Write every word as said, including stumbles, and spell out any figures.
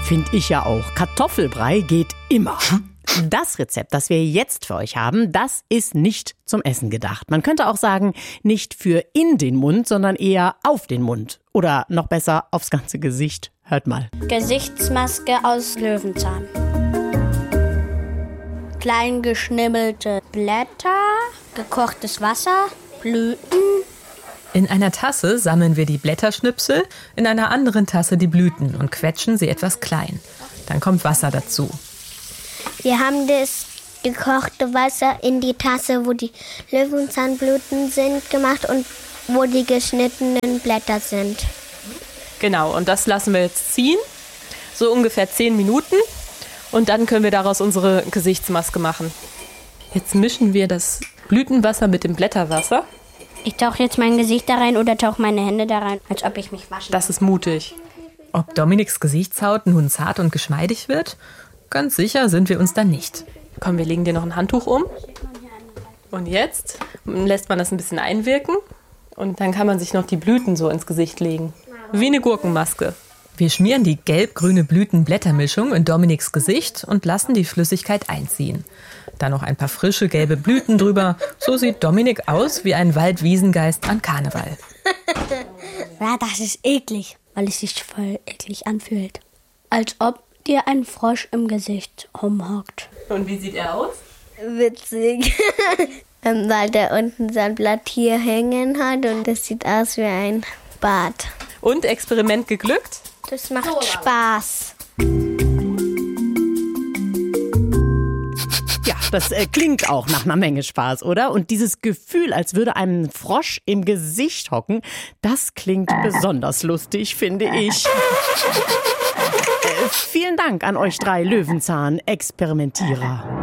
Finde ich ja auch. Kartoffelbrei geht immer. Das Rezept, das wir jetzt für euch haben, das ist nicht zum Essen gedacht. Man könnte auch sagen, nicht für in den Mund, sondern eher auf den Mund. Oder noch besser, aufs ganze Gesicht. Hört mal. Gesichtsmaske aus Löwenzahn. Klein geschnibbelte Blätter, gekochtes Wasser, Blüten. In einer Tasse sammeln wir die Blätterschnipsel, in einer anderen Tasse die Blüten und quetschen sie etwas klein. Dann kommt Wasser dazu. Wir haben das gekochte Wasser in die Tasse, wo die Löwenzahnblüten sind, gemacht und wo die geschnittenen Blätter sind. Genau, und das lassen wir jetzt ziehen, so ungefähr zehn Minuten. Und dann können wir daraus unsere Gesichtsmaske machen. Jetzt mischen wir das Blütenwasser mit dem Blätterwasser. Ich tauche jetzt mein Gesicht da rein oder tauche meine Hände da rein, als ob ich mich wasche. Das ist mutig. Ob Dominiks Gesichtshaut nun zart und geschmeidig wird? Ganz sicher sind wir uns da nicht. Komm, wir legen dir noch ein Handtuch um. Und jetzt lässt man das ein bisschen einwirken. Und dann kann man sich noch die Blüten so ins Gesicht legen. Wie eine Gurkenmaske. Wir schmieren die gelb-grüne Blüten-Blättermischung in Dominiks Gesicht und lassen die Flüssigkeit einziehen. Dann noch ein paar frische gelbe Blüten drüber. So sieht Dominik aus wie ein Waldwiesengeist an Karneval. Ja, das ist eklig, weil es sich voll eklig anfühlt. Als ob dir ein Frosch im Gesicht rumhockt. Und wie sieht er aus? Witzig. Weil der unten sein Blatt hier hängen hat und das sieht aus wie ein Bart. Und Experiment geglückt? Das macht Spaß. Ja, das äh, klingt auch nach einer Menge Spaß, oder? Und dieses Gefühl, als würde einem ein Frosch im Gesicht hocken, das klingt besonders lustig, finde ich. äh, vielen Dank an euch drei Löwenzahn-Experimentierer.